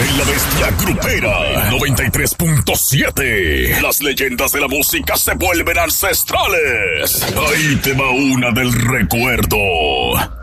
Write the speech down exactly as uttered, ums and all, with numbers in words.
En La Bestia Grupera noventa y tres punto siete. Las leyendas de la música se vuelven ancestrales. Ahí te va una del recuerdo.